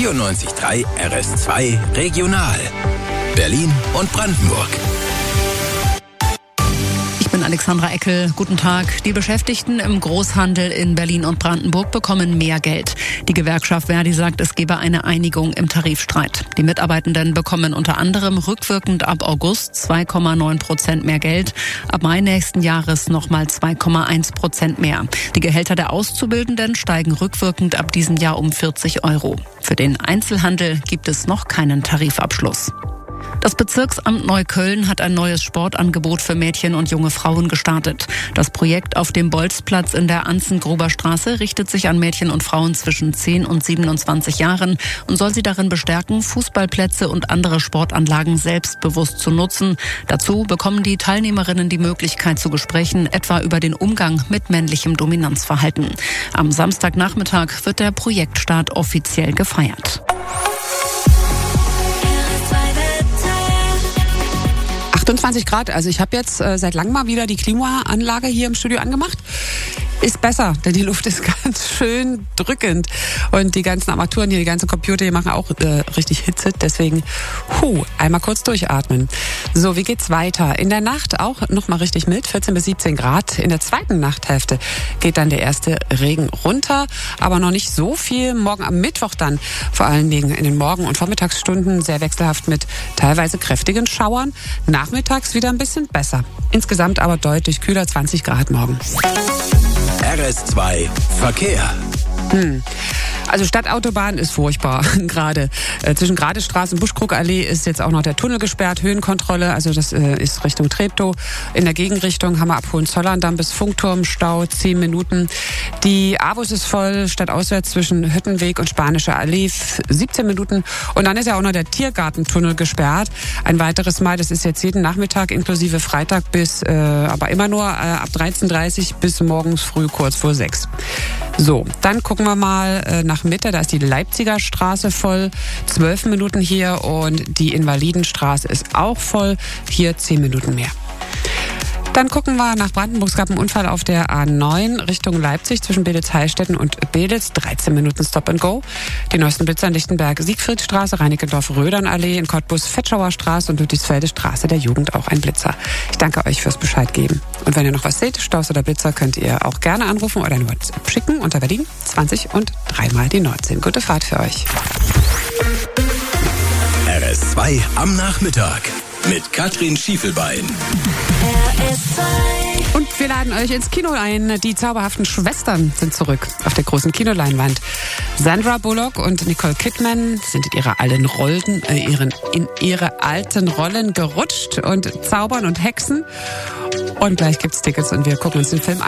94.3 RS2 Regional. Berlin und Brandenburg. Ich bin Alexandra Eckel. Guten Tag. Die Beschäftigten im Großhandel in Berlin und Brandenburg bekommen mehr Geld. Die Gewerkschaft Verdi sagt, es gebe eine Einigung im Tarifstreit. Die Mitarbeitenden bekommen unter anderem rückwirkend ab August 2,9% mehr Geld. Ab Mai nächsten Jahres nochmal 2,1% mehr. Die Gehälter der Auszubildenden steigen rückwirkend ab diesem Jahr um 40 €. Für den Einzelhandel gibt es noch keinen Tarifabschluss. Das Bezirksamt Neukölln hat ein neues Sportangebot für Mädchen und junge Frauen gestartet. Das Projekt auf dem Bolzplatz in der Anzengruber Straße richtet sich an Mädchen und Frauen zwischen 10 und 27 Jahren und soll sie darin bestärken, Fußballplätze und andere Sportanlagen selbstbewusst zu nutzen. Dazu bekommen die Teilnehmerinnen die Möglichkeit zu Gesprächen, etwa über den Umgang mit männlichem Dominanzverhalten. Am Samstagnachmittag wird der Projektstart offiziell gefeiert. 28 Grad, also ich habe jetzt seit langem mal wieder die Klimaanlage hier im Studio angemacht. Ist besser, denn die Luft ist ganz schön drückend. Und die ganzen Armaturen hier, die ganzen Computer, die machen auch richtig Hitze. Deswegen, einmal kurz durchatmen. So, wie geht's weiter? In der Nacht auch nochmal richtig mild, 14 bis 17 Grad. In der zweiten Nachthälfte geht dann der erste Regen runter. Aber noch nicht so viel. Morgen am Mittwoch dann, vor allen Dingen in den Morgen- und Vormittagsstunden, sehr wechselhaft mit teilweise kräftigen Schauern. Nachmittags wieder ein bisschen besser. Insgesamt aber deutlich kühler, 20 Grad morgen. RS2 Verkehr. Also Stadtautobahn ist furchtbar gerade. Zwischen Gradestraße und Buschkrugallee ist jetzt auch noch der Tunnel gesperrt, Höhenkontrolle, also das ist Richtung Treptow. In der Gegenrichtung haben wir ab Hohenzollern-Damm bis Funkturm Stau, 10 Minuten. Die Avus ist voll, stadtauswärts zwischen Hüttenweg und Spanische Allee, 17 Minuten. Und dann ist ja auch noch der Tiergartentunnel gesperrt. Ein weiteres Mal, das ist jetzt jeden Nachmittag inklusive Freitag bis, aber immer nur ab 13:30 bis morgens früh kurz vor 6. So, dann gucken wir mal nach Mitte, da ist die Leipziger Straße voll, 12 Minuten hier und die Invalidenstraße ist auch voll, hier 10 Minuten mehr. Dann gucken wir nach Brandenburg. Es gab einen Unfall auf der A9 Richtung Leipzig zwischen Beditz-Heilstätten und Beditz. 13 Minuten Stop and Go. Die neuesten Blitzer in Lichtenberg, Siegfriedstraße, Reinickendorf-Rödernallee, in Cottbus, Fetschauer Straße und Ludwigsfelde Straße der Jugend auch ein Blitzer. Ich danke euch fürs Bescheid geben. Und wenn ihr noch was seht, Staus oder Blitzer, könnt ihr auch gerne anrufen oder eine WhatsApp schicken unter Berlin 20 und 3 mal die 19. Gute Fahrt für euch. RS2 am Nachmittag mit Katrin Schiefelbein. Und wir laden euch ins Kino ein. Die zauberhaften Schwestern sind zurück auf der großen Kinoleinwand. Sandra Bullock und Nicole Kidman sind in ihre alten Rollen gerutscht und zaubern und hexen. Und gleich gibt's Tickets und wir gucken uns den Film an.